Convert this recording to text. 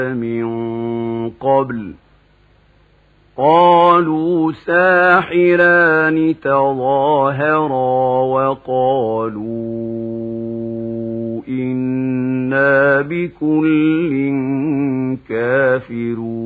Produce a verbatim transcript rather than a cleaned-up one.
من قبل قالوا ساحران تظاهرا وقالوا إنا بكل كافرون